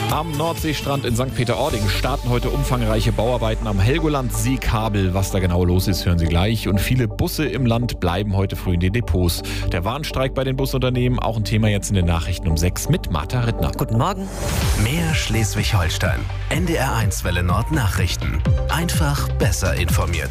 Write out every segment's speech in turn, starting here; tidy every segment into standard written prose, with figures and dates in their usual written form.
Am Nordseestrand in St. Peter-Ording starten heute umfangreiche Bauarbeiten am Helgoland-Seekabel. Was da genau los ist, hören Sie gleich. Und viele Busse im Land bleiben heute früh in den Depots. Der Warnstreik bei den Busunternehmen, auch ein Thema jetzt in den Nachrichten um 6 mit Martha Rittner. Guten Morgen. Mehr Schleswig-Holstein. NDR1 Welle Nord Nachrichten. Einfach besser informiert.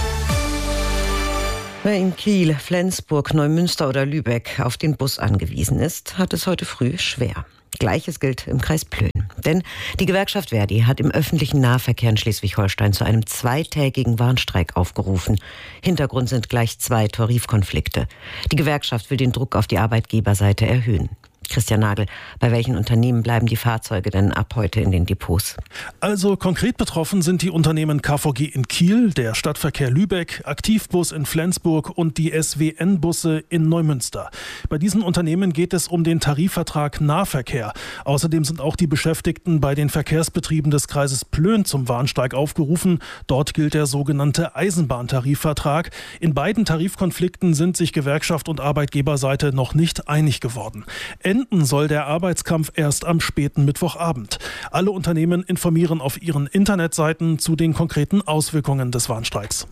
Wer in Kiel, Flensburg, Neumünster oder Lübeck auf den Bus angewiesen ist, hat es heute früh schwer. Gleiches gilt im Kreis Plön. Denn die Gewerkschaft Verdi hat im öffentlichen Nahverkehr in Schleswig-Holstein zu einem 2-tägigen Warnstreik aufgerufen. Hintergrund sind gleich 2 Tarifkonflikte. Die Gewerkschaft will den Druck auf die Arbeitgeberseite erhöhen. Christian Nagel, bei welchen Unternehmen bleiben die Fahrzeuge denn ab heute in den Depots? Also konkret betroffen sind die Unternehmen KVG in Kiel, der Stadtverkehr Lübeck, Aktivbus in Flensburg und die SWN-Busse in Neumünster. Bei diesen Unternehmen geht es um den Tarifvertrag Nahverkehr. Außerdem sind auch die Beschäftigten bei den Verkehrsbetrieben des Kreises Plön zum Warnstreik aufgerufen. Dort gilt der sogenannte Eisenbahntarifvertrag. In beiden Tarifkonflikten sind sich Gewerkschaft und Arbeitgeberseite noch nicht einig geworden. Enden soll der Arbeitskampf erst am späten Mittwochabend. Alle Unternehmen informieren auf ihren Internetseiten zu den konkreten Auswirkungen des Warnstreiks.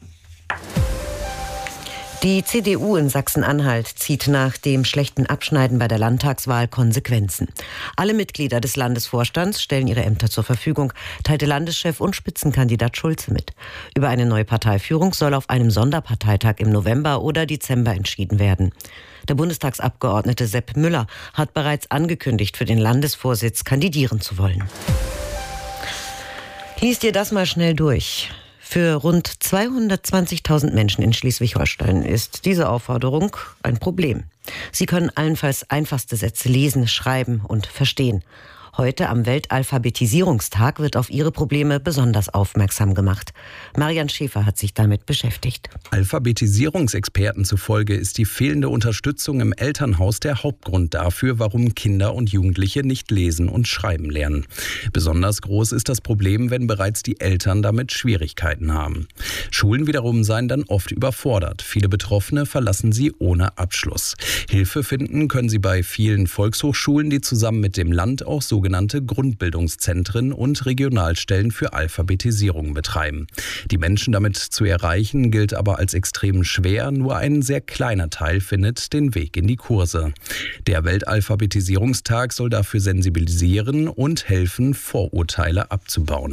Die CDU in Sachsen-Anhalt zieht nach dem schlechten Abschneiden bei der Landtagswahl Konsequenzen. Alle Mitglieder des Landesvorstands stellen ihre Ämter zur Verfügung, teilte Landeschef und Spitzenkandidat Schulze mit. Über eine neue Parteiführung soll auf einem Sonderparteitag im November oder Dezember entschieden werden. Der Bundestagsabgeordnete Sepp Müller hat bereits angekündigt, für den Landesvorsitz kandidieren zu wollen. Lies dir das mal schnell durch. Für rund 220.000 Menschen in Schleswig-Holstein ist diese Aufforderung ein Problem. Sie können allenfalls einfachste Sätze lesen, schreiben und verstehen. Heute am Weltalphabetisierungstag wird auf ihre Probleme besonders aufmerksam gemacht. Marian Schäfer hat sich damit beschäftigt. Alphabetisierungsexperten zufolge ist die fehlende Unterstützung im Elternhaus der Hauptgrund dafür, warum Kinder und Jugendliche nicht lesen und schreiben lernen. Besonders groß ist das Problem, wenn bereits die Eltern damit Schwierigkeiten haben. Schulen wiederum seien dann oft überfordert. Viele Betroffene verlassen sie ohne Abschluss. Hilfe finden können sie bei vielen Volkshochschulen, die zusammen mit dem Land auch sogenannte Grundbildungszentren und Regionalstellen für Alphabetisierung betreiben. Die Menschen damit zu erreichen, gilt aber als extrem schwer. Nur ein sehr kleiner Teil findet den Weg in die Kurse. Der Weltalphabetisierungstag soll dafür sensibilisieren und helfen, Vorurteile abzubauen.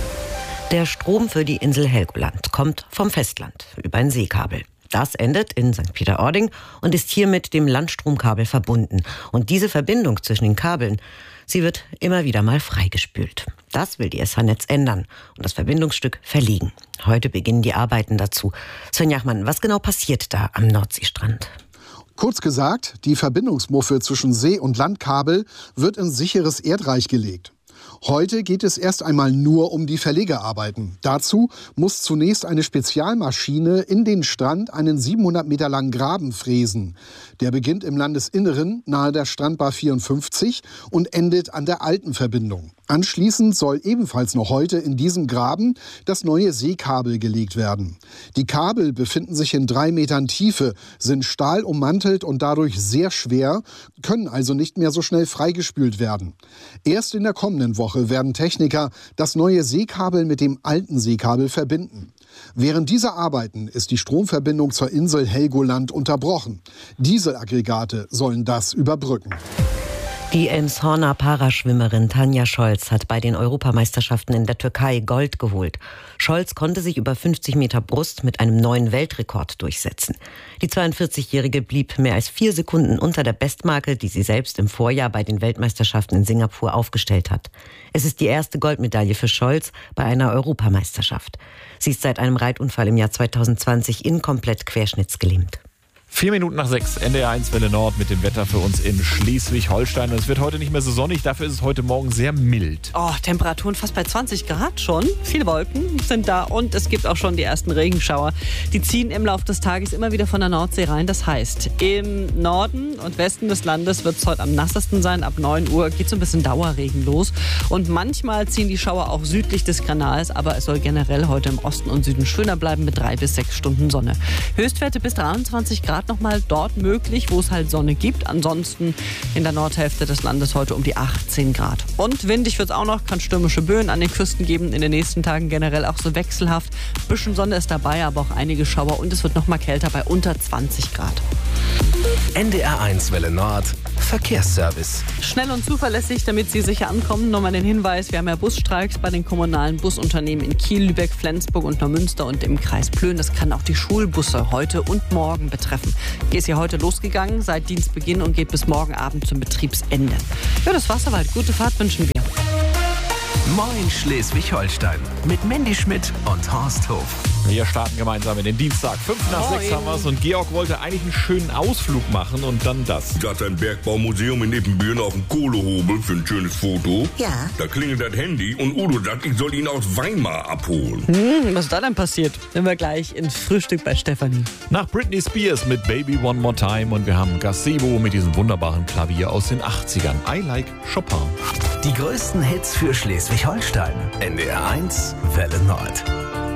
Der Strom für die Insel Helgoland kommt vom Festland über ein Seekabel. Das endet in St. Peter-Ording und ist hier mit dem Landstromkabel verbunden. Und diese Verbindung zwischen den Kabeln, sie wird immer wieder mal freigespült. Das will die SH-Netz ändern und das Verbindungsstück verlegen. Heute beginnen die Arbeiten dazu. Sven Jachmann, was genau passiert da am Nordseestrand? Kurz gesagt, die Verbindungsmuffe zwischen See- und Landkabel wird in sicheres Erdreich gelegt. Heute geht es erst einmal nur um die Verlegearbeiten. Dazu muss zunächst eine Spezialmaschine in den Strand einen 700 Meter langen Graben fräsen. Der beginnt im Landesinneren nahe der Strandbar 54 und endet an der alten Verbindung. Anschließend soll ebenfalls noch heute in diesem Graben das neue Seekabel gelegt werden. Die Kabel befinden sich in 3 Metern Tiefe, sind stahlummantelt und dadurch sehr schwer, können also nicht mehr so schnell freigespült werden. Erst in der kommenden Woche werden Techniker das neue Seekabel mit dem alten Seekabel verbinden. Während dieser Arbeiten ist die Stromverbindung zur Insel Helgoland unterbrochen. Dieselaggregate sollen das überbrücken. Die Elmshorner Paraschwimmerin Tanja Scholz hat bei den Europameisterschaften in der Türkei Gold geholt. Scholz konnte sich über 50 Meter Brust mit einem neuen Weltrekord durchsetzen. Die 42-Jährige blieb mehr als 4 Sekunden unter der Bestmarke, die sie selbst im Vorjahr bei den Weltmeisterschaften in Singapur aufgestellt hat. Es ist die erste Goldmedaille für Scholz bei einer Europameisterschaft. Sie ist seit einem Reitunfall im Jahr 2020 inkomplett querschnittsgelähmt. 4 Minuten nach 6, NDR1 Welle Nord mit dem Wetter für uns in Schleswig-Holstein. Es wird heute nicht mehr so sonnig, dafür ist es heute Morgen sehr mild. Oh, Temperaturen fast bei 20 Grad schon. Viele Wolken sind da und es gibt auch schon die ersten Regenschauer. Die ziehen im Laufe des Tages immer wieder von der Nordsee rein. Das heißt, im Norden und Westen des Landes wird es heute am nassesten sein. Ab 9 Uhr geht so ein bisschen Dauerregen los. Und manchmal ziehen die Schauer auch südlich des Kanals. Aber es soll generell heute im Osten und Süden schöner bleiben mit 3 bis 6 Stunden Sonne. Höchstwerte bis 23 Grad. Grad nochmal dort möglich, wo es halt Sonne gibt. Ansonsten in der Nordhälfte des Landes heute um die 18 Grad. Und windig wird es auch noch, kann stürmische Böen an den Küsten geben. In den nächsten Tagen generell auch so wechselhaft. Bisschen Sonne ist dabei, aber auch einige Schauer und es wird noch mal kälter bei unter 20 Grad. NDR1 Welle Nord, Verkehrsservice. Schnell und zuverlässig, damit Sie sicher ankommen. Nochmal den Hinweis, wir haben ja Busstreiks bei den kommunalen Busunternehmen in Kiel, Lübeck, Flensburg und Neumünster und im Kreis Plön. Das kann auch die Schulbusse heute und morgen betreffen. Die ist hier heute losgegangen seit Dienstbeginn und geht bis morgen Abend zum Betriebsende. Ja, das war's soweit. Gute Fahrt wünschen wir. Moin Schleswig-Holstein mit Mandy Schmidt und Horst Hof. Wir starten gemeinsam in den Dienstag. 5:05 haben wir's und Georg wollte eigentlich einen schönen Ausflug machen und dann das. Da ist ein Bergbaumuseum in Ippenbüren auf dem Kohlehobel für ein schönes Foto. Ja. Da klingelt das Handy und Udo sagt, ich soll ihn aus Weimar abholen. Was ist da denn passiert? Sind wir gleich ins Frühstück bei Stefanie. Nach Britney Spears mit Baby One More Time und wir haben Gazebo mit diesem wunderbaren Klavier aus den 80ern. I Like Chopin. Die größten Hits für Schleswig-Holstein. NDR1 Welle Nord.